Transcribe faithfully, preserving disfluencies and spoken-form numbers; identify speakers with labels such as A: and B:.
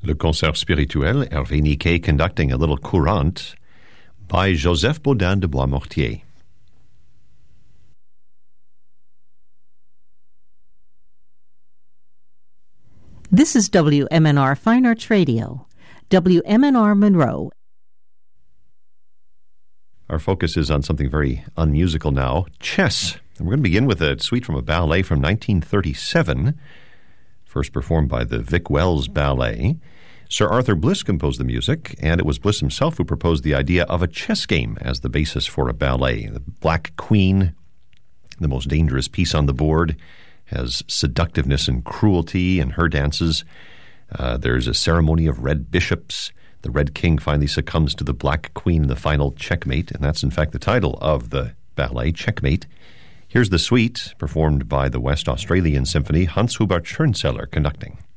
A: Le Concert Spirituel, Hervé Niquet conducting a little courante by Joseph Baudin de Boismortier.
B: This is W M N R Fine Arts Radio, W M N R Monroe.
A: Our focus is on something very unmusical now, chess. And we're going to begin with a suite from a ballet from nineteen thirty-seven, first performed by the Vic Wells Ballet. Sir Arthur Bliss composed the music, and it was Bliss himself who proposed the idea of a chess game as the basis for a ballet. The Black Queen, the most dangerous piece on the board, has seductiveness and cruelty in her dances. Uh, there's a ceremony of red bishops. The Red King finally succumbs to the Black Queen in the final checkmate, and that's in fact the title of the ballet, Checkmate. Here's the suite, performed by the West Australian Symphony, Hans Hubert Schönzeller conducting.